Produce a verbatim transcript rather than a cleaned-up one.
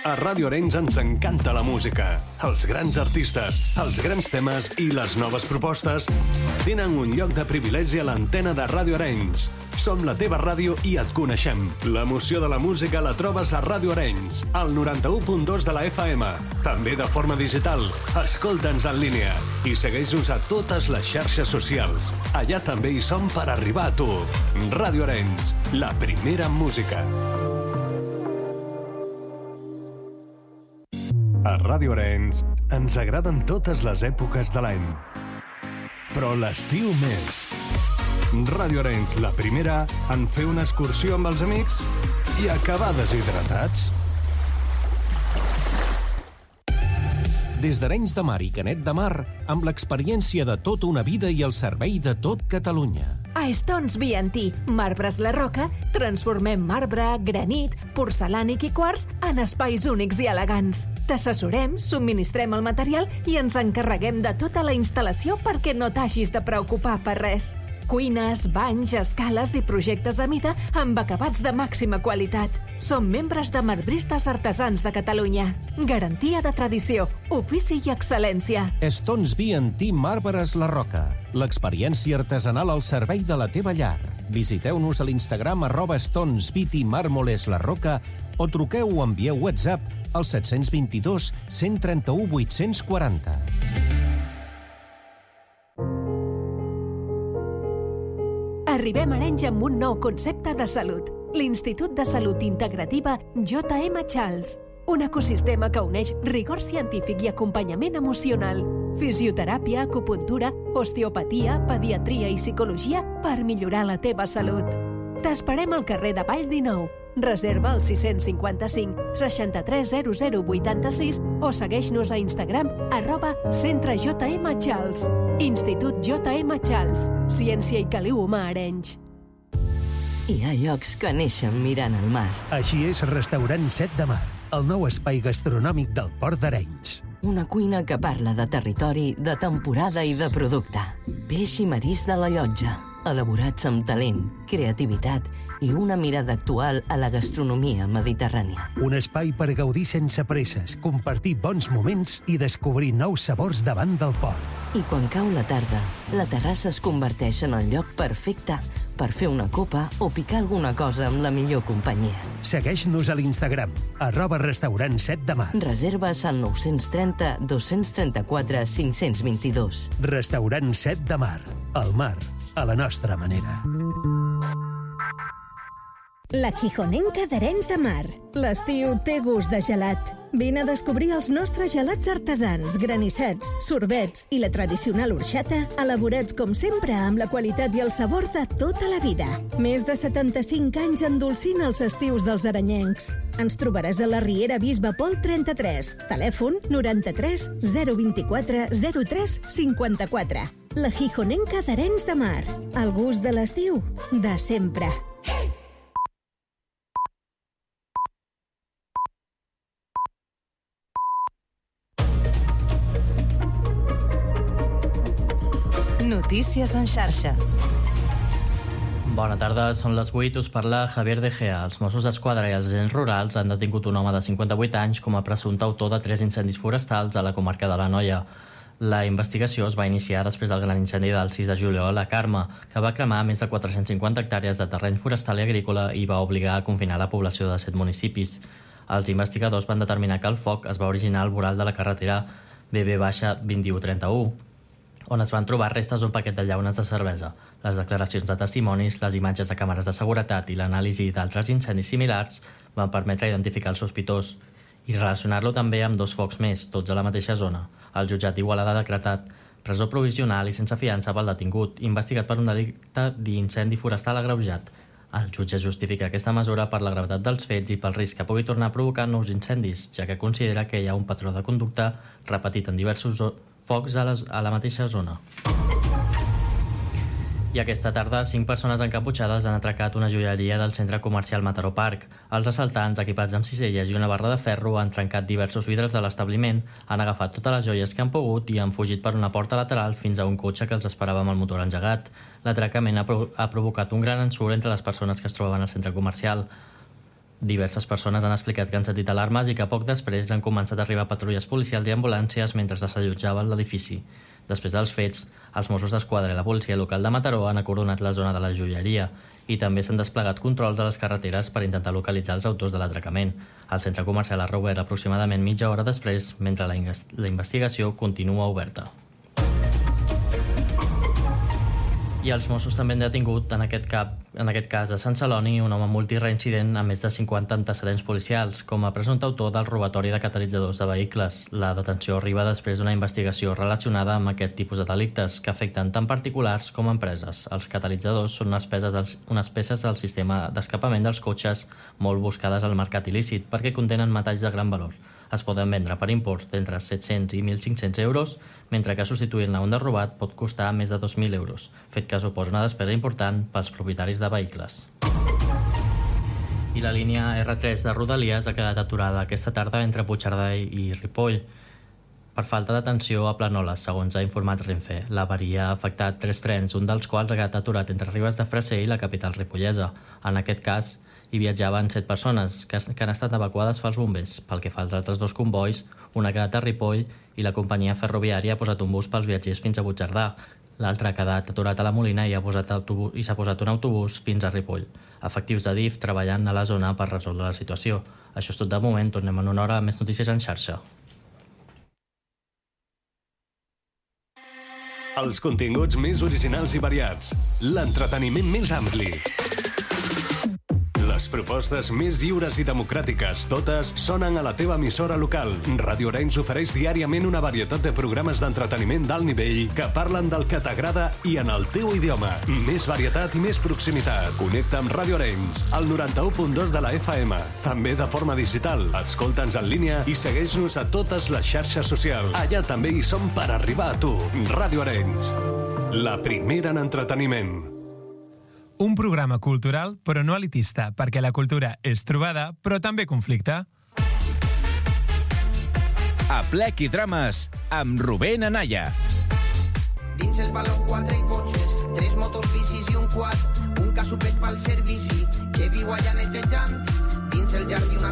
A Ràdio Arenys ens encanta la música. Els grans artistes, els grans temes i les noves propostes tenen un lloc de privilegi a l'antena de Ràdio Arenys. Som la teva ràdio i et coneixem. L'emoció de la música la trobes a Ràdio Arenys, al noranta-u punt dos de la F M. També de forma digital. Escolta'ns en línia i segueix-nos a totes les xarxes socials. Allà també hi som per arribar a tu. Ràdio Arenys, la primera en música. A Ràdio Arenys ens agraden totes les èpoques de l'any, però l'estiu més. Ràdio Arenys, la primera en fer una excursió amb els amics i acabar deshidratats. Des d'Arenys de Mar i Canet de Mar, amb l'experiència de tota una vida i el servei de tot Catalunya. A Stones B and T, Marbres La Roca, transformem marbre, granit, porcelànic i quars en espais únics i elegants. T'assessorem, subministrem el material i ens encarreguem de tota la instal·lació perquè no t'hagis de preocupar per res. Cuines, banys, escales i projectes a mida amb acabats de màxima qualitat. Som membres de Marbristes Artesans de Catalunya. Garantia de tradició, ofici i excel·lència. Stones B and T Marbres La Roca. L'experiència artesanal al servei de la teva llar. Visiteu-nos a l'Instagram arroba Stones B T Mármoles La Roca o truqueu o envieu WhatsApp al set dos dos, cent trenta-u, vuit-cents quaranta. Arribem a Arenys amb un nou concepte de salut. L'Institut de Salut Integrativa J M Charles. Un ecosistema que uneix rigor científic i acompanyament emocional. Fisioteràpia, acupuntura, osteopatia, pediatria i psicologia per millorar la teva salut. T'esperem al carrer de Vall dinou. Reserva al sis cinquanta-cinc, seixanta-tres, zero zero, vuitanta-sis o segueix-nos a Instagram arroba Centre J M Charles. Institut J M Charles. Ciència i caliu humà a Arenys. Hi ha llocs que neixen mirant el mar. Així és Restaurant Set de Mar, el nou espai gastronòmic del Port d'Arenys. Una cuina que parla de territori, de temporada i de producte. Peix i marís de la Llotja, elaborats amb talent, creativitat i una mirada actual a la gastronomia mediterrània. Un espai per gaudir sense presses, compartir bons moments i descobrir nous sabors davant del port. I quan cau la tarda, la terrassa es converteix en el lloc perfecte per fer una copa o picar alguna cosa amb la millor companyia. Segueix-nos a l'Instagram, arroba restaurant set de mar. Reserves al nou trenta, dos trenta-quatre, cinc cents vint-i-dos. Restaurant Set de Mar, el mar a la nostra manera. La Gijonenca d'Arenys de Mar. L'estiu té gust de gelat. Vine a descobrir els nostres gelats artesans, granissets, sorbets i la tradicional orxata, elaborats com sempre amb la qualitat i el sabor de tota la vida. Més de setanta-cinc anys endolcint els estius dels arenyencs. Ens trobaràs a la Riera Bisbe Pol trenta-tres, telèfon noranta-tres, zero vint-i-quatre, zero tres, cinquanta-quatre. La Gijonenca d'Arenys de Mar. El gust de l'estiu, de sempre. Notícies en xarxa. Bona tarda, són les vuit, us parla Javier De Gea. Els Mossos d'Esquadra i els agents rurals han detingut un home de cinquanta-vuit anys com a presumpte autor de tres incendis forestals a la comarca de l'Anoia. La investigació es va iniciar després del gran incendi del sis de juliol a Carme, que va cremar més de quatre-cents cinquanta hectàrees de terreny forestal i agrícola i va obligar a confinar la població de set municipis. Els investigadors van determinar que el foc es va originar al voral de la carretera B B vint u trenta-u, on es van trobar restes d'un paquet de llaunes de cervesa. Les declaracions de testimonis, les imatges de càmeres de seguretat i l'anàlisi d'altres incendis similars van permetre identificar el sospitós i relacionar-lo també amb dos focs més, tots a la mateixa zona. El jutjat d'Igualada ha decretat presó provisional i sense fiança pel detingut, investigat per un delicte d'incendi forestal agreujat. El jutge justifica aquesta mesura per la gravetat dels fets i pel risc que pugui tornar a provocar nous incendis, ja que considera que hi ha un patró de conducta repetit en diversos focs a, les, a la mateixa zona. I aquesta tarda, cinc persones encaputxades han atracat una joieria del centre comercial Mataró Park. Els assaltants, equipats amb ciselles i una barra de ferro, han trencat diversos vidres de l'establiment, han agafat totes les joies que han pogut i han fugit per una porta lateral fins a un cotxe que els esperava amb el motor engegat. L'atracament ha, pro ha provocat un gran ensurt entre les persones que es trobaven al centre comercial. Diverses persones han explicat que han sentit alarmes i que poc després han començat a arribar patrulles policials i ambulàncies mentre desallotjaven l'edifici. Després dels fets, els Mossos d'Esquadra i la policia local de Mataró han acordonat la zona de la joieria i també s'han desplegat controls a les carreteres per intentar localitzar els autors de l'atracament. El centre comercial ha reobert aproximadament mitja hora després, mentre la, la investigació continua oberta. I els Mossos també han detingut, en aquest, cap, en aquest cas a Sant Celoni, un home multireincident amb més de cinquanta antecedents policials, com a presumpte autor del robatori de catalitzadors de vehicles. La detenció arriba després d'una investigació relacionada amb aquest tipus de delictes, que afecten tant particulars com empreses. Els catalitzadors són unes peces del, unes peces del sistema d'escapament dels cotxes molt buscades al mercat il·lícit perquè contenen metalls de gran valor. Es poden vendre per imports d'entre set-cents i mil cinc-cents euros, mentre que substituir-ne un de robat pot costar més de dos mil euros, fet que suposa una despesa important pels propietaris de vehicles. I la línia erre tres de Rodalies ha quedat aturada aquesta tarda entre Puigcerdà i Ripoll per falta d'atenció a Planoles, segons ha informat Renfe. L'avaria ha afectat tres trens, un dels quals ha quedat aturat entre Ribes de Freser i la capital ripollesa. En aquest cas, hi viatjaven set persones que han estat evacuades pels bombers. Pel que fa als altres dos convois, un ha quedat a Ripoll i la companyia ferroviària ha posat un bus pels viatgers fins a Puigcerdà. L'altre ha quedat aturat a la Molina i s'ha posat un autobús fins a Ripoll. Efectius de D I F treballant a la zona per resoldre la situació. Això és tot de moment. Tornem en una hora amb més notícies en xarxa. Els continguts més originals i variats. L'entreteniment més ampli. Les propostes més lliures i democràtiques, totes sonen a la teva emissora local. Ràdio Arenys ofereix diàriament una varietat de programes d'entreteniment d'alt nivell que parlen del que t'agrada i en el teu idioma. Més varietat i més proximitat. Connecta amb Ràdio Arenys, al noranta-u punt dos de la efa ema. També de forma digital. Escolta'ns en línia i segueix-nos a totes les xarxes socials. Allà també hi som per arribar a tu. Ràdio Arenys, la primera en entreteniment. Un programa cultural, però no elitista, perquè la cultura és trobada, però també conflicte. Aplec i drames, amb Rubén Anaya. Dins el baló quatre cotxes, tres motos, bicis i un quad, un casupet pel servici, que viu allà netejant. Dins el jardí una